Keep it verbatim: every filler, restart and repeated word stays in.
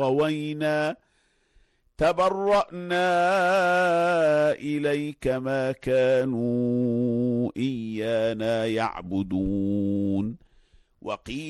ووينا تبرأنا إليك ما كانوا إيانا يعبدون. وقيل